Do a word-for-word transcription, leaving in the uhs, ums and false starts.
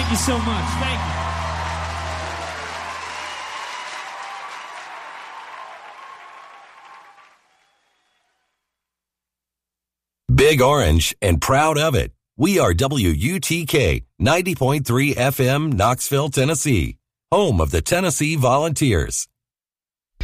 Thank you so much. Thank you. Big Orange and proud of it. We are W U T K ninety point three F M, Knoxville, Tennessee, home of the Tennessee Volunteers.